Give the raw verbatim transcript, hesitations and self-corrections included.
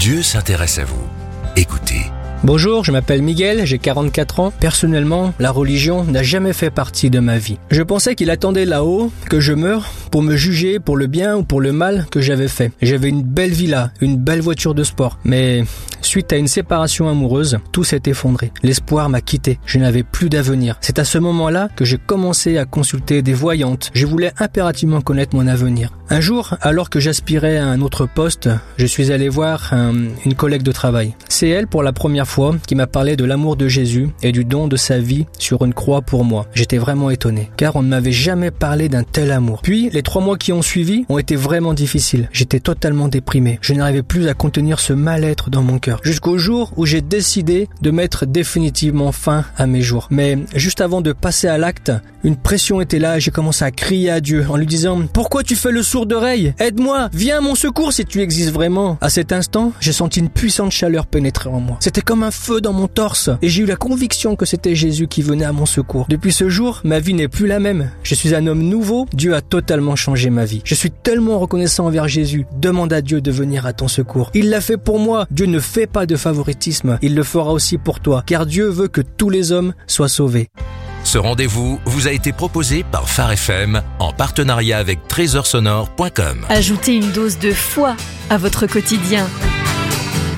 Dieu s'intéresse à vous. Écoutez. Bonjour, je m'appelle Miguel, j'ai quarante-quatre ans. Personnellement, la religion n'a jamais fait partie de ma vie. Je pensais qu'il attendait là-haut que je meure pour me juger pour le bien ou pour le mal que j'avais fait. J'avais une belle villa, une belle voiture de sport. Mais suite à une séparation amoureuse, tout s'est effondré. L'espoir m'a quitté. Je n'avais plus d'avenir. C'est à ce moment-là que j'ai commencé à consulter des voyantes. Je voulais impérativement connaître mon avenir. Un jour, alors que j'aspirais à un autre poste, je suis allé voir un, une collègue de travail. C'est elle, pour la première fois, qui m'a parlé de l'amour de Jésus et du don de sa vie sur une croix pour moi. J'étais vraiment étonné, car on ne m'avait jamais parlé d'un tel amour. Puis, les trois mois qui ont suivi ont été vraiment difficiles. J'étais totalement déprimé. Je n'arrivais plus à contenir ce mal-être dans mon cœur. Jusqu'au jour où j'ai décidé de mettre définitivement fin à mes jours. Mais juste avant de passer à l'acte, une pression était là et j'ai commencé à crier à Dieu en lui disant « Pourquoi tu fais le sourd d'oreille ? Aide-moi, viens à mon secours si tu existes vraiment !» À cet instant, j'ai senti une puissante chaleur pénétrer en moi. C'était comme un feu dans mon torse et j'ai eu la conviction que c'était Jésus qui venait à mon secours. Depuis ce jour, ma vie n'est plus la même. Je suis un homme nouveau. Dieu a totalement changé ma vie. Je suis tellement reconnaissant envers Jésus. Demande à Dieu de venir à ton secours. Il l'a fait pour moi. Dieu ne fait pas de favoritisme. Il le fera aussi pour toi, car Dieu veut que tous les hommes soient sauvés. Ce rendez-vous vous a été proposé par Phare F M en partenariat avec trésor sonore point com. Ajoutez une dose de foi à votre quotidien.